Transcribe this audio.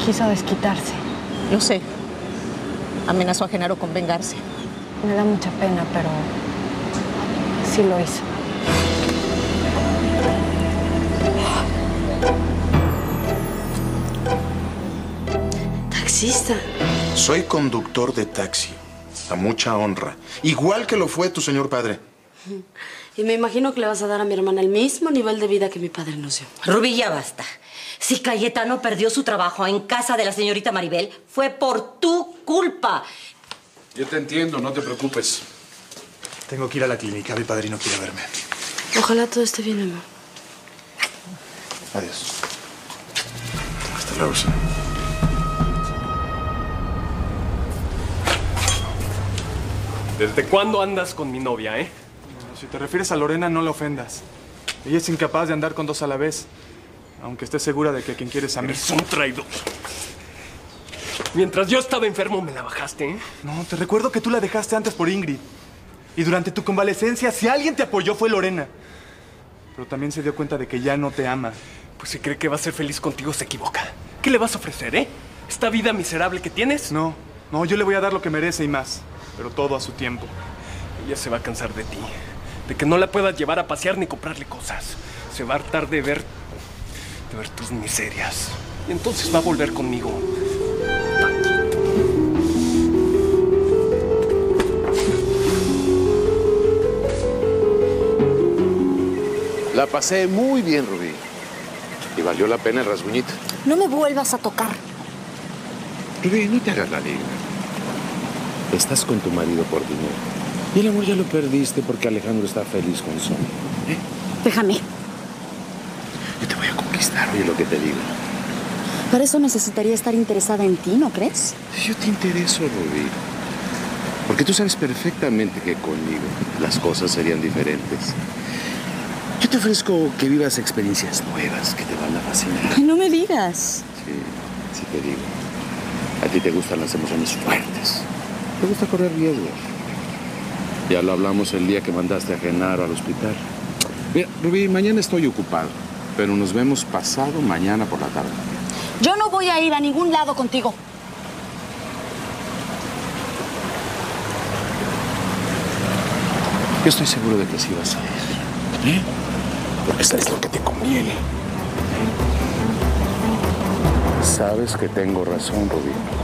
Quiso desquitarse. Lo sé. Amenazó a Genaro con vengarse. Me da mucha pena, pero sí lo hizo. Taxista. Soy conductor de taxi. A mucha honra. Igual que lo fue tu señor padre. Y me imagino que le vas a dar a mi hermana el mismo nivel de vida que mi padre nos dio. Rubí, ya basta. Si Cayetano perdió su trabajo en casa de la señorita Maribel, fue por tu culpa. Yo te entiendo, no te preocupes. Tengo que ir a la clínica. Mi padrino quiere verme. Ojalá todo esté bien, amor. Adiós. Hasta luego, sí. ¿Desde cuándo andas con mi novia, eh? Bueno, si te refieres a Lorena, no la ofendas. Ella es incapaz de andar con dos a la vez. Aunque esté segura de que quien quiere es a mí. Eres un traidor. Mientras yo estaba enfermo, me la bajaste, ¿eh? No, te recuerdo que tú la dejaste antes por Ingrid. Y durante tu convalecencia, si alguien te apoyó, fue Lorena. Pero también se dio cuenta de que ya no te ama. Pues si cree que va a ser feliz contigo, se equivoca. ¿Qué le vas a ofrecer, eh? ¿Esta vida miserable que tienes? No, yo le voy a dar lo que merece y más. Pero todo a su tiempo. Ella se va a cansar de ti. De que no la puedas llevar a pasear ni comprarle cosas. Se va a hartar de ver tus miserias. Y entonces va a volver conmigo. La pasé muy bien, Rubí. Y valió la pena el rasguñito. No me vuelvas a tocar. Rubí, no te hagas la negra. Estás con tu marido por dinero. Y el amor ya lo perdiste porque Alejandro está feliz con Sonia. Déjame. Yo te voy a conquistar, oye lo que te digo. Para eso necesitaría estar interesada en ti, ¿no crees? Yo te intereso, Rubí. Porque tú sabes perfectamente que conmigo las cosas serían diferentes. Yo te ofrezco que vivas experiencias nuevas que te van a fascinar. Ay, no me digas. Sí te digo. A ti te gustan las emociones fuertes. Te gusta correr riesgos. Ya lo hablamos el día que mandaste a Genaro al hospital. Mira, Rubí, mañana estoy ocupado, pero nos vemos pasado mañana por la tarde. Yo no voy a ir a ningún lado contigo. Yo estoy seguro de que sí vas a ir. Porque sabes lo que te conviene. Sabes que tengo razón, Rubí.